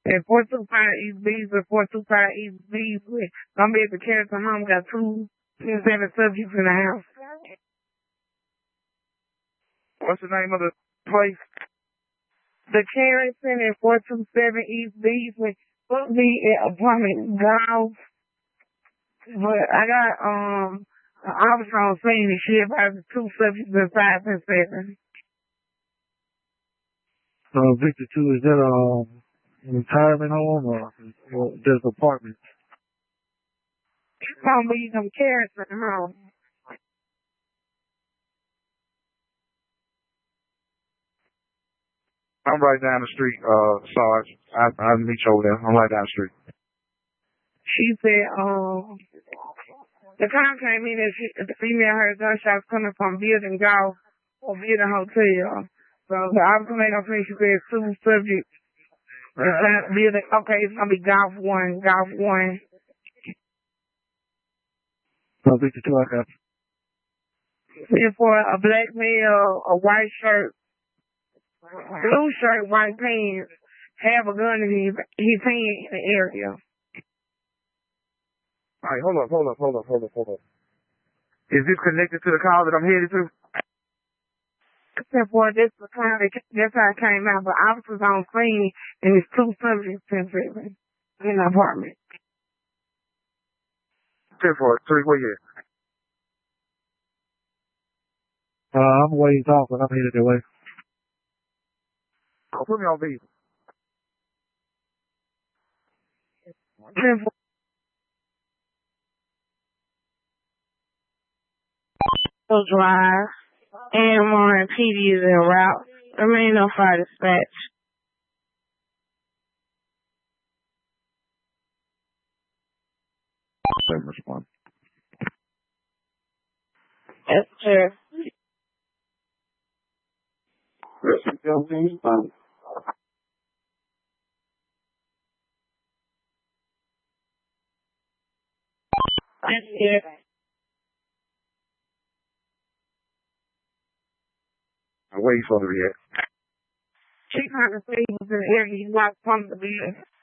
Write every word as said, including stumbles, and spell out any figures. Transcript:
And four two five East Beasley, four two five East Beasley. Gonna be at the Carrington home. Got two ten seven subjects in the house. What's the name of the place? The Carrington and four two seven East Beasley. Supposed to be at apartment golf. But I got um an officer on scene and she about the two subjects in five and seven. Uh, Victor two, is that um, a retirement home or, or just apartment? It's gonna be some Carrington home. I'm right down the street, uh, Sarge. I, I'll meet you over there. I'm right down the street. She said, um, the call came in that she, the female heard gunshots coming from building golf or building hotel. So the officer made up she said two subjects. Uh, building, okay, it's gonna be golf one, golf one. Uh, Victor two, I got you. And for a black male, a white shirt, blue shirt, white pants, have a gun in his, his hand in the area. All right, hold up, hold up, hold up, hold up, hold up. Is this connected to the call that I'm headed to? Except for this, the time that, that's how it came out. But officers on scene and it's two subjects in prison in the apartment. ten four, three, where you at? Uh, I'm ways off, but I'm headed that way. Oh, put me on visa. ten four. Drive and more P D is en route. Remain on fire dispatch. Same response. Yes, sir. Yes, sir. Where you supposed to be at? She kind of said he was in the area. He's not from the building.